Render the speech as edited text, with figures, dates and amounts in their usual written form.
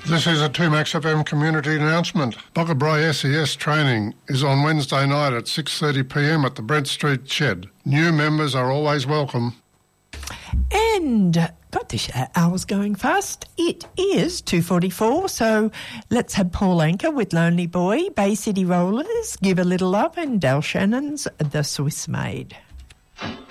This is a 2Max FM community announcement. Boggabri SES training is on Wednesday night at 6:30pm at the Brent Street Shed. New members are always welcome. And, God, this hour's going fast. It is 2:44, so let's have Paul Anker with Lonely Boy, Bay City Rollers, Give a Little Love, and Dal Shannon's The Swiss Maid.